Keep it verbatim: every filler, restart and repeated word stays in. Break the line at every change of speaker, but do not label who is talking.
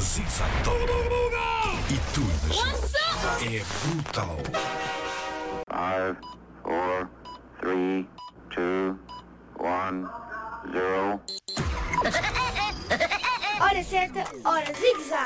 Zig-Zag toca. E tu imaginas. É brutal.
Five, four, three, two, one, zero.
Hora certa, hora Zig-Zag.